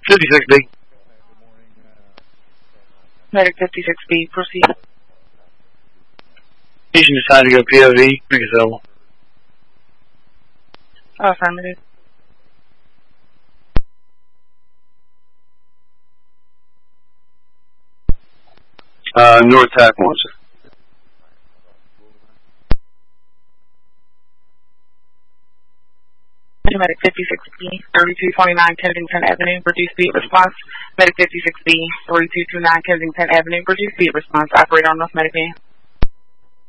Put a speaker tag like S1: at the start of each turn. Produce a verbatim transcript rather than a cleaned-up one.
S1: fifty-six B.
S2: Medic fifty-six B, proceed.
S1: Patient decided to go P O V, make it available.
S2: Oh, affirmative.
S1: Uh, North Tac one, sir.
S2: Medic fifty-six B, thirty-two twenty-nine Kensington Avenue, reduce speed response. Medic fifty-six B, thirty-two twenty-nine Kensington Avenue, reduce speed response. Operator on North Medic.